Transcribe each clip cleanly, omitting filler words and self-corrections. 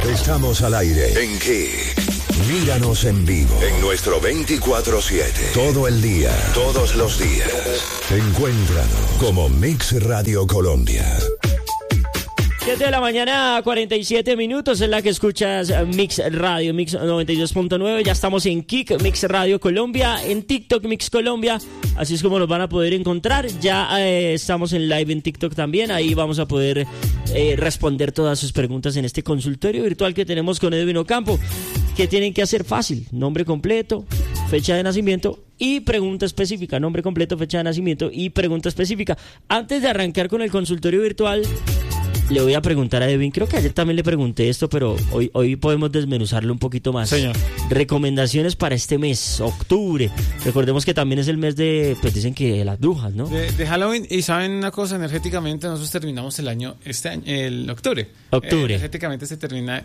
Estamos al aire. ¿En qué? Míranos en vivo en nuestro 24/7. Todo el día, todos los días. Encuéntranos como Mix Radio Colombia. 7 de la mañana, 47 minutos, es la que escuchas Mix Radio, Mix 92.9. Ya estamos en Kik, Mix Radio Colombia, en TikTok, Mix Colombia. Así es como nos van a poder encontrar. Ya estamos en live en TikTok también. Ahí vamos a poder responder todas sus preguntas en este consultorio virtual que tenemos con Edwin Ocampo. ¿Qué tienen que hacer? Fácil. Nombre completo, fecha de nacimiento y pregunta específica. Nombre completo, fecha de nacimiento y pregunta específica. Antes de arrancar con el consultorio virtual, le voy a preguntar a Edwin, creo que ayer también le pregunté esto, pero hoy podemos desmenuzarlo un poquito más. Señor. Recomendaciones para este mes, octubre. Recordemos que también es el mes de, pues dicen que de las brujas, ¿no? De Halloween. Y saben una cosa, energéticamente nosotros terminamos el año, el octubre. Octubre. Energéticamente se termina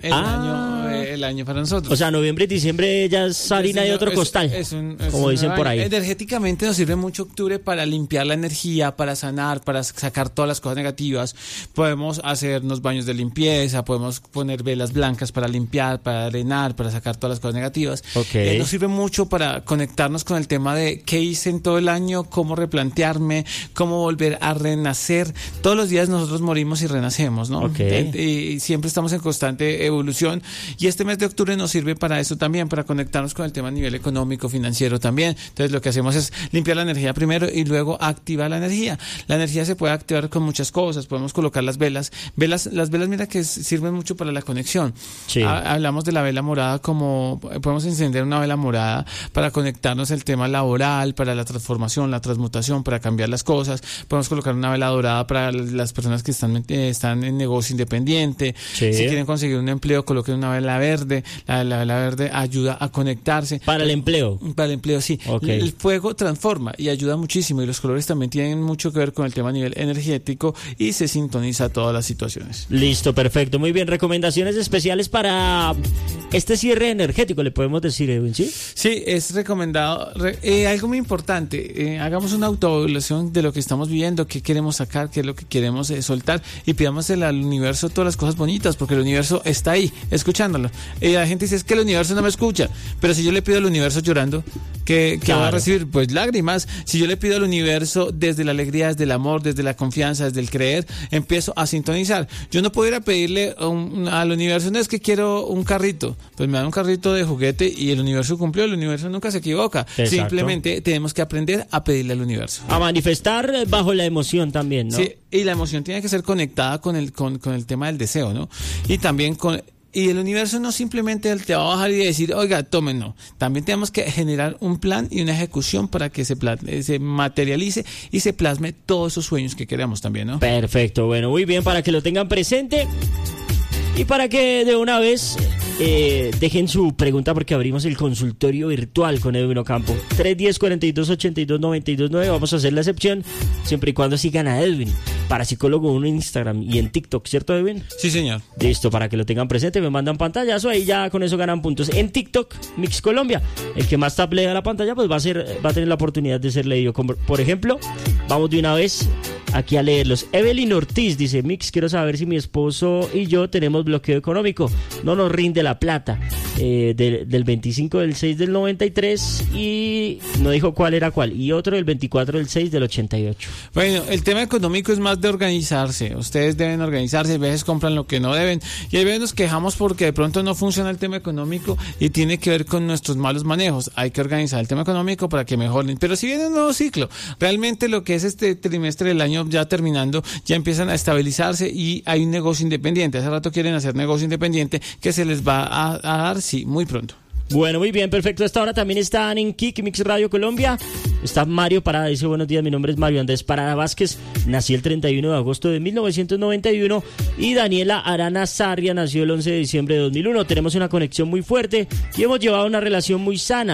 el año para nosotros. O sea, noviembre y diciembre ya es harina de otro costal, como dicen por ahí. Energéticamente nos sirve mucho octubre para limpiar la energía, para sanar, para sacar todas las cosas negativas. Podemos hacernos baños de limpieza, podemos poner velas blancas para limpiar, para drenar, para sacar todas las cosas negativas. Okay. Nos sirve mucho para conectarnos con el tema de qué hice en todo el año, cómo replantearme, cómo volver a renacer. Todos los días nosotros morimos y renacemos, ¿no? Okay. Y siempre estamos en constante evolución. Y este mes de octubre nos sirve para eso también, para conectarnos con el tema a nivel económico, financiero también. Entonces lo que hacemos es limpiar la energía primero y luego activar la energía. La energía se puede activar con muchas cosas. Podemos colocar las velas, mira que sirven mucho para la conexión. Sí. Hablamos de la vela morada, como podemos encender una vela morada para conectarnos el tema laboral, para la transformación, la transmutación, para cambiar las cosas. Podemos colocar una vela dorada para las personas que están en negocio independiente. Sí. Si quieren conseguir un empleo, coloquen una vela verde. La vela verde ayuda a conectarse. Para el empleo. Para el empleo, sí. Okay. El fuego transforma y ayuda muchísimo, y los colores también tienen mucho que ver con el tema a nivel energético y se sintoniza todas las situaciones. Listo, perfecto, muy bien. Recomendaciones especiales para este cierre energético, le podemos decir, Edwin, ¿sí? Sí, es recomendado. Algo muy importante, hagamos una autoevaluación de lo que estamos viviendo, qué queremos sacar, qué es lo que queremos soltar, y pidámosle al universo todas las cosas bonitas, porque el universo está ahí, escuchándolo. La gente dice, es que el universo no me escucha, pero si yo le pido al universo llorando, ¿qué Claro. va a recibir? Pues lágrimas. Si yo le pido al universo desde la alegría, desde el amor, desde la confianza, desde el creer, empiezo a sintonizar. Yo no puedo ir a pedirle al universo, no es que quiero un carrito, pues me dan un carrito de juguete y el universo cumplió. El universo nunca se equivoca. Exacto. Simplemente tenemos que aprender a pedirle al universo. A manifestar bajo la emoción también, ¿no? Sí, y la emoción tiene que ser conectada con el tema del deseo, ¿no? Y también y el universo no simplemente te va a bajar y decir, oiga, tomen, no. También tenemos que generar un plan y una ejecución para que se materialice y se plasme todos esos sueños que queremos también, ¿no? Perfecto, bueno, muy bien, para que lo tengan presente y para que de una vez dejen su pregunta, porque abrimos el consultorio virtual con Edwin Ocampo. 310-4282-929. Vamos a hacer la excepción siempre y cuando sigan a Edwin, parapsicólogo 1 en Instagram y en TikTok, ¿cierto, Edwin? Sí, señor. Listo, para que lo tengan presente, me mandan pantallazo, ahí ya con eso ganan puntos. En TikTok, Mix Colombia, el que más taplea la pantalla pues va a tener la oportunidad de ser leído. Por ejemplo, vamos de una vez aquí a leerlos. Evelyn Ortiz dice, Mix, quiero saber si mi esposo y yo tenemos bloqueo económico, no nos rinde la plata, del 25 del 6 del 93, y no dijo cuál era cuál, y otro del 24 del 6 del 88. Bueno, el tema económico es más de organizarse. Ustedes deben organizarse, a veces compran lo que no deben, y a veces nos quejamos porque de pronto no funciona el tema económico y tiene que ver con nuestros malos manejos. Hay que organizar el tema económico para que mejoren. Pero si viene un nuevo ciclo, realmente lo que es este trimestre del año ya terminando, ya empiezan a estabilizarse y hay un negocio independiente. Hace rato quieren hacer negocio independiente que se les va a dar, sí, muy pronto. Bueno, muy bien, perfecto. Esta hora también están en Kik, Mix Radio Colombia. Está Mario Parada, dice, buenos días, mi nombre es Mario Andrés Parada Vázquez, nací el 31 de agosto de 1991, y Daniela Arana Sarria nació el 11 de diciembre de 2001. Tenemos una conexión muy fuerte y hemos llevado una relación muy sana.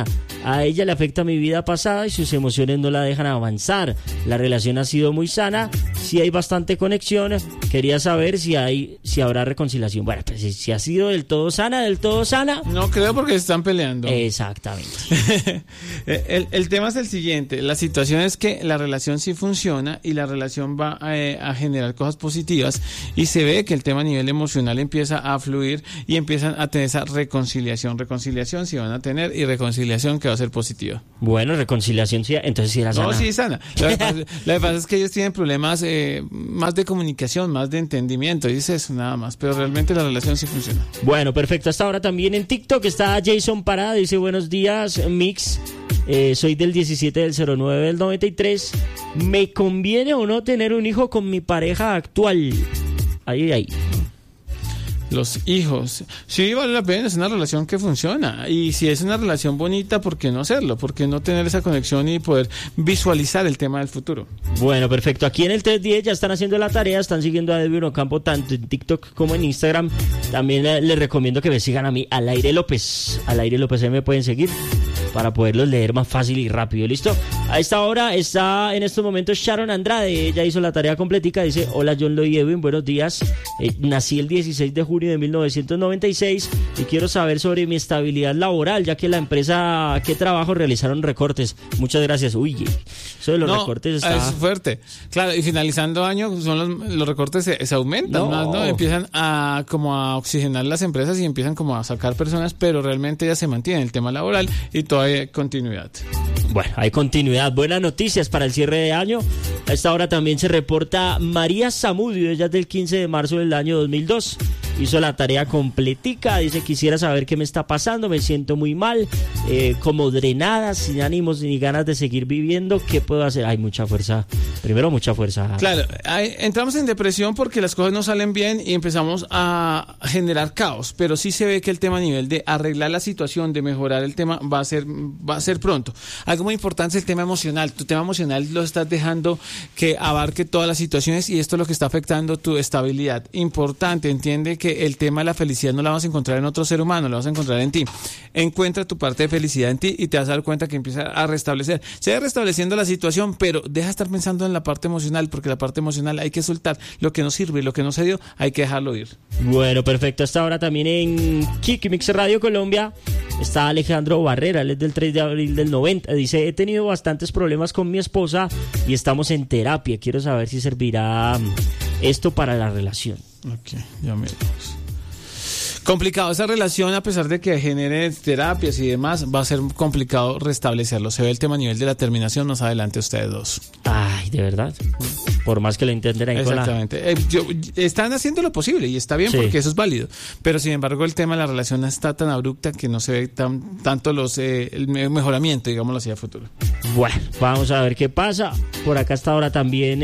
A ella le afecta mi vida pasada y sus emociones no la dejan avanzar. La relación ha sido muy sana, sí hay bastante conexión. Quería saber si habrá reconciliación. Bueno, pues si ha sido del todo sana. No creo porque están peleando. Exactamente. El tema es el siguiente. La situación es que la relación sí funciona y la relación va a generar cosas positivas y se ve que el tema a nivel emocional empieza a fluir y empiezan a tener esa reconciliación sí van a tener y reconciliación que va a ser positiva. Bueno, reconciliación sí, entonces sí era sana. No, sí sana. Lo que pasa es que ellos tienen problemas más de comunicación, más de entendimiento, y es eso nada más, pero realmente la relación sí funciona. Bueno, perfecto. Hasta ahora también en TikTok está Jason Parada, dice buenos días, Mix. Soy del 17 del 09 del 93. ¿Me conviene o no tener un hijo con mi pareja actual? Ahí. Los hijos, sí vale la pena, es una relación que funciona y si es una relación bonita, ¿por qué no hacerlo? ¿Por qué no tener esa conexión y poder visualizar el tema del futuro? Bueno, perfecto, aquí en el 310 ya están haciendo la tarea, están siguiendo a Edwin Ocampo tanto en TikTok como en Instagram. También les recomiendo que me sigan a mí, Al Aire López, ahí me pueden seguir para poderlos leer más fácil y rápido, ¿listo? A esta hora está en estos momentos Sharon Andrade, ella hizo la tarea completica, dice, hola John Lo y Edwin, buenos días, nací el 16 de junio de 1996 y quiero saber sobre mi estabilidad laboral, ya que la empresa que trabajo realizaron recortes. Muchas gracias. Uy, eso de los recortes está... es fuerte. Claro, y finalizando año son los recortes se aumentan más, ¿no? Empiezan a oxigenar las empresas y empiezan como a sacar personas, pero realmente ya se mantiene el tema laboral y todavía hay continuidad. Bueno, hay continuidad. Buenas noticias para el cierre de año. A esta hora también se reporta María Zamudio, ella es del 15 de marzo del año 2002. Hizo la tarea completica, dice, quisiera saber qué me está pasando, me siento muy mal, como drenada, sin ánimos ni ganas de seguir viviendo, ¿qué puedo hacer? Hay mucha fuerza, primero mucha fuerza. Claro, entramos en depresión porque las cosas no salen bien y empezamos a generar caos, pero sí se ve que el tema a nivel de arreglar la situación, de mejorar el tema, va a ser pronto. Algo muy importante es el tema emocional, tu tema emocional lo estás dejando que abarque todas las situaciones y esto es lo que está afectando tu estabilidad. Importante, entiende que el tema de la felicidad no la vas a encontrar en otro ser humano, la vas a encontrar en ti. Encuentra tu parte de felicidad en ti y te vas a dar cuenta que empieza a restablecer. Se va restableciendo la situación, pero deja de estar pensando en la parte emocional, porque la parte emocional hay que soltar. Lo que no sirve y lo que no se dio, hay que dejarlo ir. Bueno, perfecto. Hasta ahora también en Kik Mix Radio Colombia está Alejandro Barrera, él es del 3 de abril del 90. Dice, he tenido bastantes problemas con mi esposa y estamos en terapia. Quiero saber si servirá esto para la relación. Ok, ya miramos. Complicado esa relación, a pesar de que genere terapias y demás, va a ser complicado restablecerlo. Se ve el tema a nivel de la terminación más adelante ustedes dos. Ay, ¿de verdad? Por más que lo intenten ahí. Exactamente. Están haciendo lo posible y está bien, sí, porque eso es válido. Pero sin embargo el tema de la relación está tan abrupta que no se ve tanto el mejoramiento, digámoslo así, a futuro. Bueno, vamos a ver qué pasa. Por acá hasta ahora también...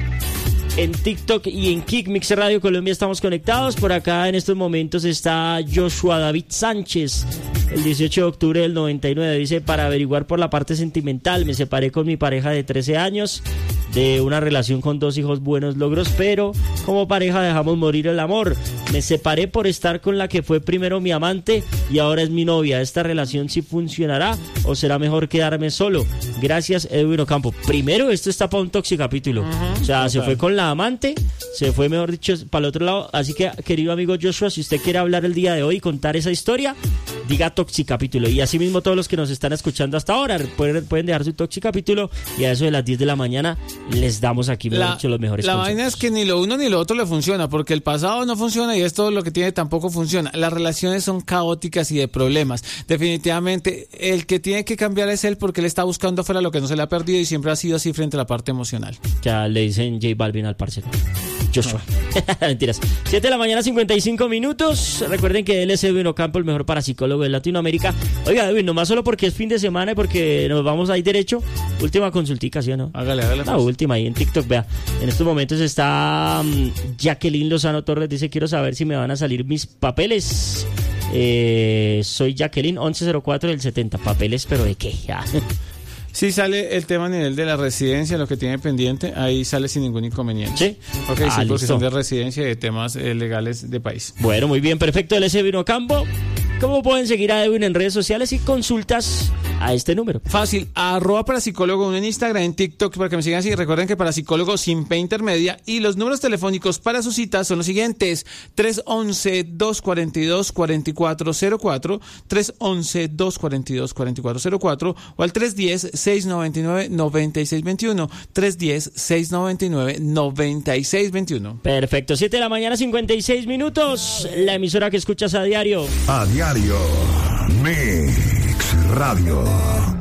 en TikTok y en Kik Mix Radio Colombia estamos conectados. Por acá en estos momentos está Joshua David Sánchez. El 18 de octubre del 99 dice, para averiguar por la parte sentimental, me separé con mi pareja de 13 años, de una relación con 2 hijos, buenos logros, pero como pareja dejamos morir el amor. Me separé por estar con la que fue primero mi amante y ahora es mi novia. ¿Esta relación sí funcionará o será mejor quedarme solo? Gracias, Edwin Ocampo. Primero, esto está para un toxicapítulo. O sea, se fue con la amante, se fue, mejor dicho, para el otro lado. Así que, querido amigo Joshua, si usted quiere hablar el día de hoy y contar esa historia, diga toxicapítulo. Y así mismo todos los que nos están escuchando hasta ahora pueden dejar su toxicapítulo y a eso de las 10 de la mañana les damos aquí los mejores consejos. La vaina es que ni lo uno ni lo otro le funciona, porque el pasado no funciona y esto lo que tiene tampoco funciona. Las relaciones son caóticas y de problemas. Definitivamente el que tiene que cambiar es él, porque él está buscando afuera lo que no se le ha perdido y siempre ha sido así frente a la parte emocional. Ya le dicen J Balvin al parcero Joshua. No. Mentiras. 7 de la mañana, 55 minutos. Recuerden que él es Edwin Ocampo, el mejor parapsicólogo de Latinoamérica. Oiga, Edwin, nomás solo porque es fin de semana y porque nos vamos ahí derecho. Última consultica, ¿sí o no? Hágale. La última ahí en TikTok, vea. En estos momentos está Jacqueline Lozano Torres. Dice, quiero saber si me van a salir mis papeles. Soy Jacqueline 1104 del 70. Papeles, pero ¿de qué? Ya. Sí sale el tema a nivel de la residencia, lo que tiene pendiente, ahí sale sin ningún inconveniente. ¿Sí? Okay, sí, porque listo. son de residencia y de temas legales de país. Bueno, muy bien, perfecto. El S. Vino Campo. ¿Cómo pueden seguir a Edwin en redes sociales y consultas a este número? Fácil, @parapsicólogo1 en Instagram, en TikTok, para que me sigan así. Recuerden que parapsicólogo sin P intermedia. Y los números telefónicos para sus citas son los siguientes: 311-242-4404, 311-242-4404 o al 310-699-9621, 310-699-9621. Perfecto, 7 de la mañana, 56 minutos. La emisora que escuchas a diario. A diario, Mix Radio.